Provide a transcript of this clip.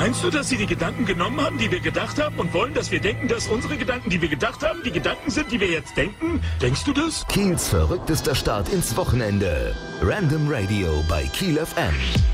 Meinst du, dass sie die Gedanken genommen haben, die wir gedacht haben und wollen, dass wir denken, dass unsere Gedanken, die wir gedacht haben, die Gedanken sind, die wir jetzt denken? Denkst du das? Kiels verrücktester Start ins Wochenende. Random Radio bei Kiel FM.